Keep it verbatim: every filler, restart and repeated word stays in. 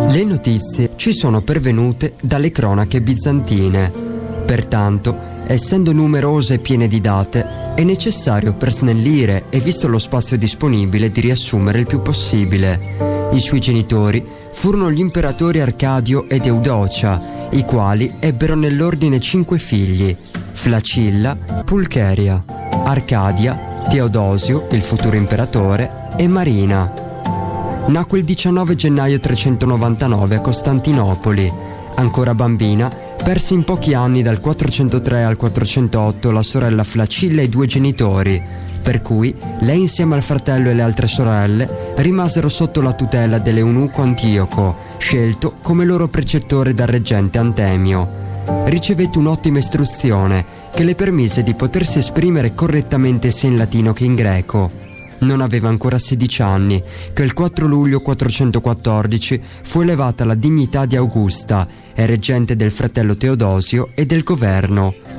Le notizie ci sono pervenute dalle cronache bizantine. Pertanto, essendo numerose e piene di date, è necessario per snellire e visto lo spazio disponibile di riassumere il più possibile. I suoi genitori furono gli imperatori Arcadio ed Eudocia, i quali ebbero nell'ordine cinque figli: Flacilla, Pulcheria, Arcadia, Teodosio, il futuro imperatore, e Marina. Nacque il diciannove gennaio trecentonovantanove a Costantinopoli. Ancora bambina, perse in pochi anni dal quattrocentotre al quattrocentotto la sorella Flacilla e i due genitori, per cui lei insieme al fratello e le altre sorelle rimasero sotto la tutela dell'eunuco Antioco, scelto come loro precettore dal reggente Antemio. Ricevette un'ottima istruzione che le permise di potersi esprimere correttamente sia in latino che in greco. Non aveva ancora sedici anni che il quattro luglio quattrocentoquattordici fu elevata alla dignità di Augusta e reggente del fratello Teodosio e del governo.